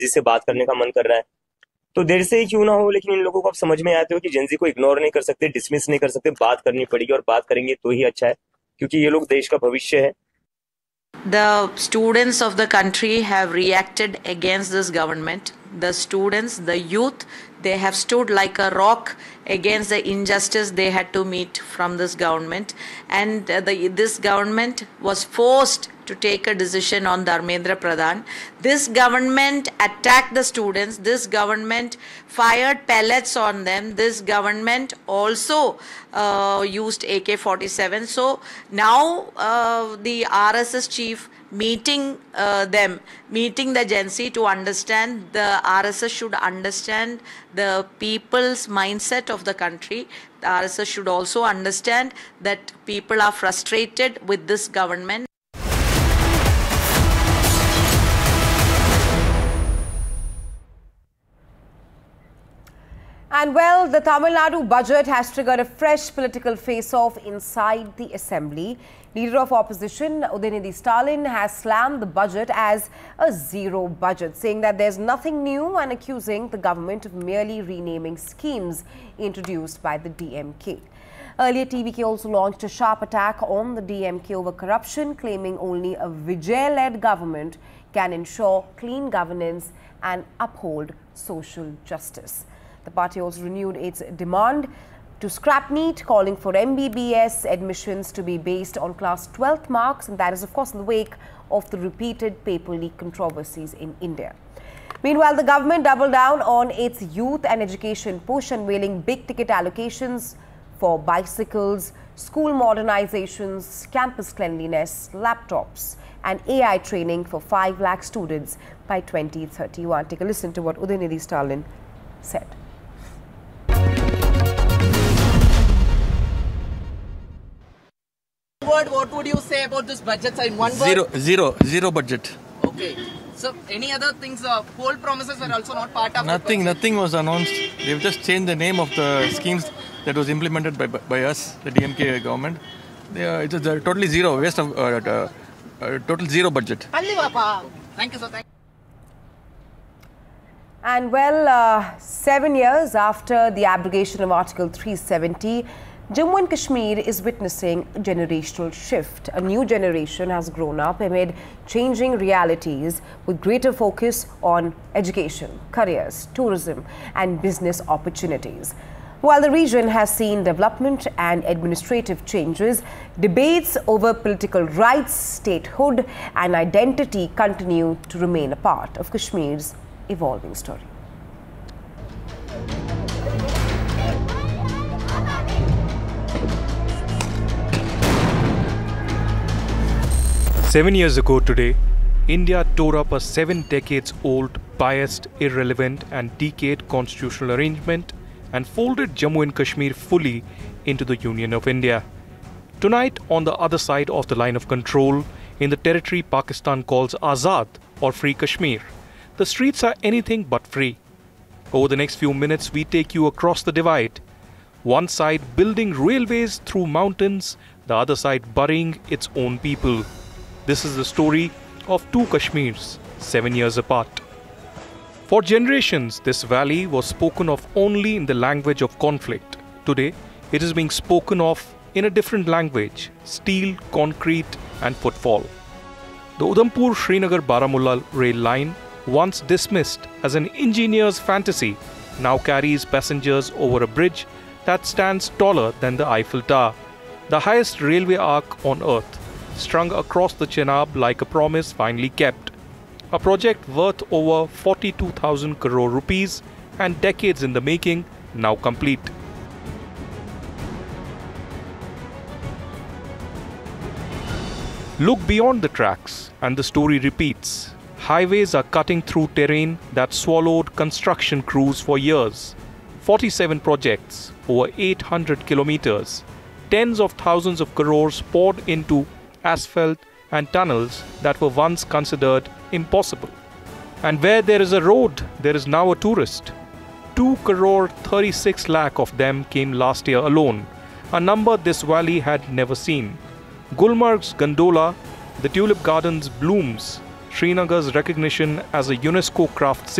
जिससे बात करने का मन कर रहा है। तो देर से ही क्यों ना हो, लेकिन इन लोगों को आप समझ में आते हो कि जेंजी को इग्नोर नहीं कर सकते, डिसमिस नहीं कर सकते, बात करनी पड़ेगी और बात करेंगे तो ही अच्छा है, क्योंकि ये लोग देश का भविष्य है। The students of the country have reacted against this government. The students, the youth, they have stood like a rock against the injustice they had to meet from this government. And this government was forced to take a decision on Dharmendra Pradhan. This government attacked the students. This government fired pellets on them. This government also used AK-47. So now the RSS chief meeting the Gen Z to understand, the RSS should understand the people's mindset of the country. The RSS should also understand that people are frustrated with this government. And well, the Tamil Nadu budget has triggered a fresh political face-off inside the assembly. Leader of opposition Udaynithi Stalin has slammed the budget as a zero budget, saying that there's nothing new and accusing the government of merely renaming schemes introduced by the DMK. Earlier, TVK also launched a sharp attack on the DMK over corruption, claiming only a Vijay-led government can ensure clean governance and uphold social justice. The party also renewed its demand to scrap NEET, calling for MBBS admissions to be based on class 12th marks, and that is of course in the wake of the repeated paper leak controversies in India. Meanwhile, the government doubled down on its youth and education push, unveiling big-ticket allocations for bicycles, school modernizations, campus cleanliness, laptops and AI training for 5 lakh students by 2031. Take a listen to what Udaynithi Stalin said. What would you say about this budget in one word? Zero budget. Okay. So, any other things, poll promises were also not part of Nothing was announced. They've just changed the name of the schemes that was implemented by us, the DMK government. It is totally zero, waste of total zero budget. Thank you, sir. Thank you. And well, 7 years after the abrogation of Article 370, Jammu and Kashmir is witnessing a generational shift. A new generation has grown up amid changing realities with greater focus on education, careers, tourism and business opportunities. While the region has seen development and administrative changes, debates over political rights, statehood and identity continue to remain a part of Kashmir's evolving story. Seven years ago today, India tore up a 7 decades-old, biased, irrelevant and decayed constitutional arrangement and folded Jammu and Kashmir fully into the Union of India. Tonight, on the other side of the line of control, in the territory Pakistan calls Azad or Free Kashmir, the streets are anything but free. Over the next few minutes, we take you across the divide. One side building railways through mountains, the other side burying its own people. This is the story of two Kashmirs, 7 years apart. For generations, this valley was spoken of only in the language of conflict. Today, it is being spoken of in a different language: steel, concrete and footfall. The Udhampur-Srinagar-Baramulla rail line, once dismissed as an engineer's fantasy, now carries passengers over a bridge that stands taller than the Eiffel Tower, the highest railway arc on earth, strung across the Chenab like a promise finally kept. A project worth over 42,000 crore rupees and decades in the making, now complete. Look beyond the tracks and the story repeats. Highways are cutting through terrain that swallowed construction crews for years. 47 projects, over 800 kilometers, tens of thousands of crores poured into asphalt and tunnels that were once considered impossible. And where there is a road, there is now a tourist. 2 crore 36 lakh of them came last year alone, a number this valley had never seen. Gulmarg's gondola, the tulip garden's blooms, Srinagar's recognition as a UNESCO craft